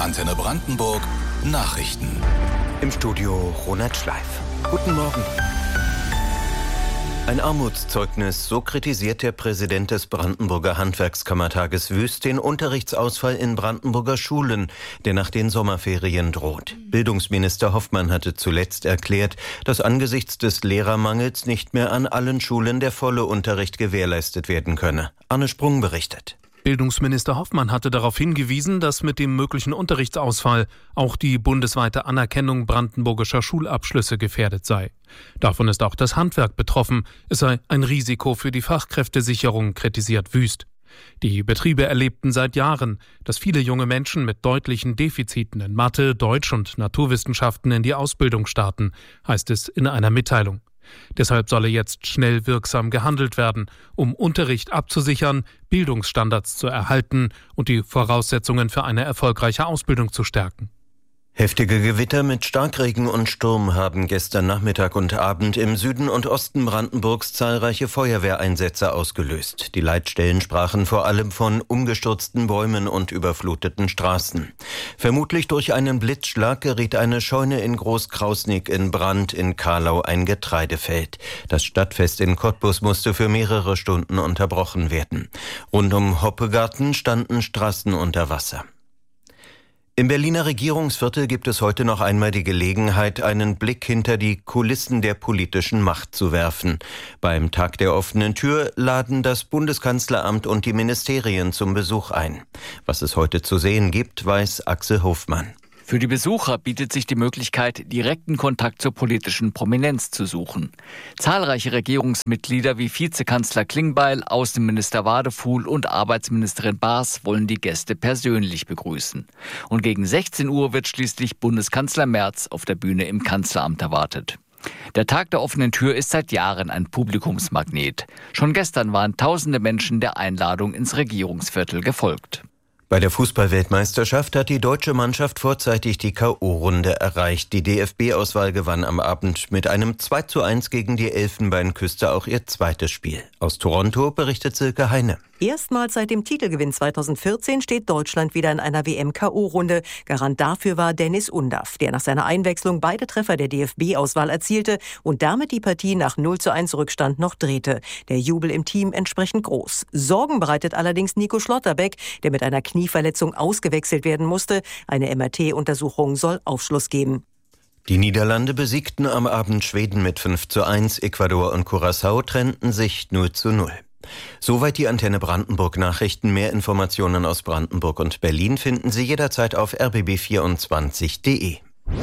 Antenne Brandenburg Nachrichten. Im Studio Ronald Schleif. Guten Morgen. Ein Armutszeugnis, so kritisiert der Präsident des Brandenburger Handwerkskammertages Wüst den Unterrichtsausfall in Brandenburger Schulen, der nach den Sommerferien droht. Bildungsminister Hoffmann hatte zuletzt erklärt, dass angesichts des Lehrermangels nicht mehr an allen Schulen der volle Unterricht gewährleistet werden könne. Arne Sprung berichtet. Bildungsminister Hoffmann hatte darauf hingewiesen, dass mit dem möglichen Unterrichtsausfall auch die bundesweite Anerkennung brandenburgischer Schulabschlüsse gefährdet sei. Davon ist auch das Handwerk betroffen. Es sei ein Risiko für die Fachkräftesicherung, kritisiert Wüst. Die Betriebe erlebten seit Jahren, dass viele junge Menschen mit deutlichen Defiziten in Mathe, Deutsch und Naturwissenschaften in die Ausbildung starten, heißt es in einer Mitteilung. Deshalb solle jetzt schnell wirksam gehandelt werden, um Unterricht abzusichern, Bildungsstandards zu erhalten und die Voraussetzungen für eine erfolgreiche Ausbildung zu stärken. Heftige Gewitter mit Starkregen und Sturm haben gestern Nachmittag und Abend im Süden und Osten Brandenburgs zahlreiche Feuerwehreinsätze ausgelöst. Die Leitstellen sprachen vor allem von umgestürzten Bäumen und überfluteten Straßen. Vermutlich durch einen Blitzschlag geriet eine Scheune in Großkrausnick in Brand, in Carlau ein Getreidefeld. Das Stadtfest in Cottbus musste für mehrere Stunden unterbrochen werden. Rund um Hoppegarten standen Straßen unter Wasser. Im Berliner Regierungsviertel gibt es heute noch einmal die Gelegenheit, einen Blick hinter die Kulissen der politischen Macht zu werfen. Beim Tag der offenen Tür laden das Bundeskanzleramt und die Ministerien zum Besuch ein. Was es heute zu sehen gibt, weiß Axel Hofmann. Für die Besucher bietet sich die Möglichkeit, direkten Kontakt zur politischen Prominenz zu suchen. Zahlreiche Regierungsmitglieder wie Vizekanzler Klingbeil, Außenminister Wadefuhl und Arbeitsministerin Baas wollen die Gäste persönlich begrüßen. Und gegen 16 Uhr wird schließlich Bundeskanzler Merz auf der Bühne im Kanzleramt erwartet. Der Tag der offenen Tür ist seit Jahren ein Publikumsmagnet. Schon gestern waren tausende Menschen der Einladung ins Regierungsviertel gefolgt. Bei der Fußball-Weltmeisterschaft hat die deutsche Mannschaft vorzeitig die K.O.-Runde erreicht. Die DFB-Auswahl gewann am Abend mit einem 2:1 gegen die Elfenbeinküste auch ihr zweites Spiel. Aus Toronto berichtet Silke Heine. Erstmals seit dem Titelgewinn 2014 steht Deutschland wieder in einer WM-K.O.-Runde. Garant dafür war Dennis Undaff, der nach seiner Einwechslung beide Treffer der DFB-Auswahl erzielte und damit die Partie nach 0:1 Rückstand noch drehte. Der Jubel im Team entsprechend groß. Sorgen bereitet allerdings Nico Schlotterbeck, der mit einer Knieverletzung ausgewechselt werden musste. Eine MRT-Untersuchung soll Aufschluss geben. Die Niederlande besiegten am Abend Schweden mit 5:1. Ecuador und Curaçao trennten sich 0:0. Soweit die Antenne Brandenburg Nachrichten. Mehr Informationen aus Brandenburg und Berlin finden Sie jederzeit auf rbb24.de.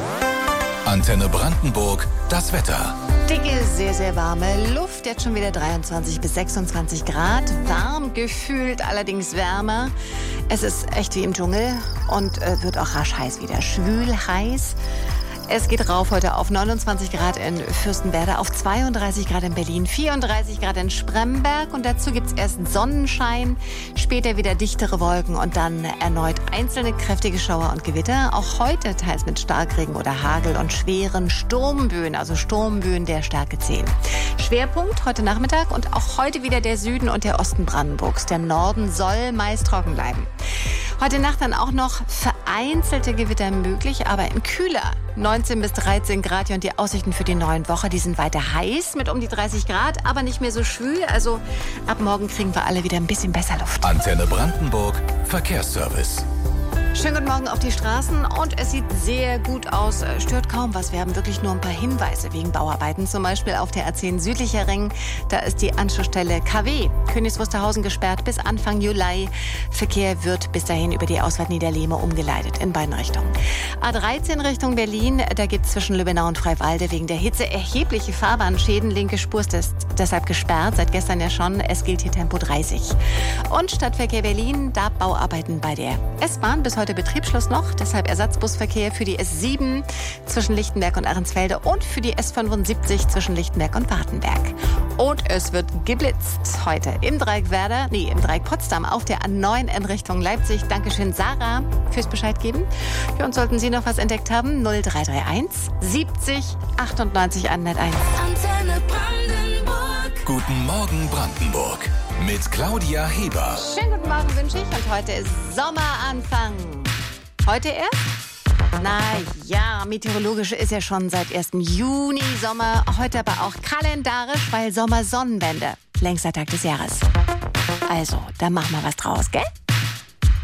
Antenne Brandenburg, das Wetter. Dicke, sehr, sehr warme Luft. Jetzt schon wieder 23 bis 26 Grad. Warm gefühlt, allerdings wärmer. Es ist echt wie im Dschungel und wird auch rasch heiß wieder. Schwül heiß. Es geht rauf heute auf 29 Grad in Fürstenwerder, auf 32 Grad in Berlin, 34 Grad in Spremberg und dazu gibt's erst Sonnenschein, später wieder dichtere Wolken und dann erneut einzelne kräftige Schauer und Gewitter. Auch heute teils mit Starkregen oder Hagel und schweren Sturmböen, also Sturmböen der Stärke 10. Schwerpunkt heute Nachmittag und auch heute wieder der Süden und der Osten Brandenburgs. Der Norden soll meist trocken bleiben. Heute Nacht dann auch noch vereinzelte Gewitter möglich, aber in kühler. 19 bis 13 Grad hier und die Aussichten für die neue Woche, die sind weiter heiß mit um die 30 Grad, aber nicht mehr so schwül. Also ab morgen kriegen wir alle wieder ein bisschen besser Luft. Antenne Brandenburg, Verkehrsservice. Schönen guten Morgen auf die Straßen und es sieht sehr gut aus, stört kaum was. Wir haben wirklich nur ein paar Hinweise wegen Bauarbeiten, zum Beispiel auf der A10 südlicher Ring. Da ist die Anschlussstelle KW Königs Wusterhausen gesperrt bis Anfang Juli. Verkehr wird bis dahin über die Ausfahrt Niederlehme umgeleitet in beiden Richtungen. A13 Richtung Berlin, da gibt es zwischen Lübbenau und Freiwalde wegen der Hitze erhebliche Fahrbahnschäden. Linke Spur ist deshalb gesperrt, seit gestern ja schon. Es gilt hier Tempo 30. Und Stadtverkehr Berlin, da Bauarbeiten bei der S-Bahn bis heute Betriebsschluss noch, deshalb Ersatzbusverkehr für die S7 zwischen Lichtenberg und Ahrensfelde und für die S75 zwischen Lichtenberg und Wartenberg. Und es wird geblitzt heute im Dreieck Potsdam auf der A9 in Richtung Leipzig. Dankeschön, Sarah, fürs Bescheid geben. Ja, und sollten Sie noch was entdeckt haben, 0331 70 98 101. Antenne Brandenburg. Guten Morgen Brandenburg. Mit Claudia Heber. Schönen guten Morgen wünsche ich und heute ist Sommeranfang. Heute erst? Na ja, meteorologisch ist ja schon seit 1. Juni Sommer, heute aber auch kalendarisch, weil Sommersonnenwende. Längster Tag des Jahres. Also, da mach mal was draus, gell?